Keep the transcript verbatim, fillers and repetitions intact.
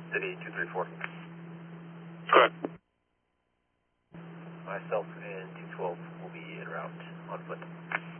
City two three four. Correct. Myself and two twelve will be en route on foot.